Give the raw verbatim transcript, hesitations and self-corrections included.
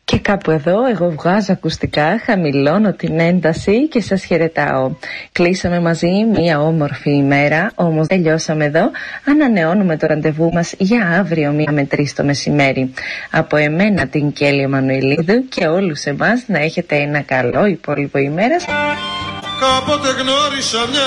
Και κάπου εδώ εγώ βγάζω ακουστικά, χαμηλώνω την ένταση και σας χαιρετάω. Κλείσαμε μαζί μία όμορφη ημέρα, όμως τελειώσαμε εδώ. Ανανεώνουμε το ραντεβού μας για αύριο μία με τρεις το μεσημέρι. Από εμένα την Κέλλη Εμμανουηλίδου και όλους εμάς να έχετε ένα καλό υπόλοιπο ημέρας. Κάποτε γνώρισα μια